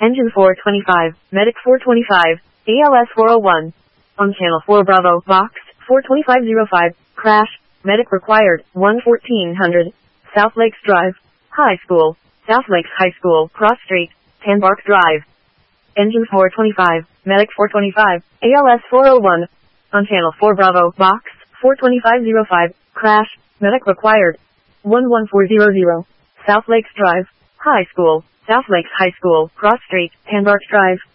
Engine 425, Medic 425, ALS 401. On Channel 4 Bravo, Box 42505, crash, medic required, 1-1400, South Lakes Drive, High School, South Lakes High School, Cross Street, Tanbark Drive. Engine 425, Medic 425, ALS 401. On Channel 4 Bravo, Box 42505, crash, medic required, 11400, South Lakes Drive, High School, South Lakes High School, Cross Street, Tanbark Drive.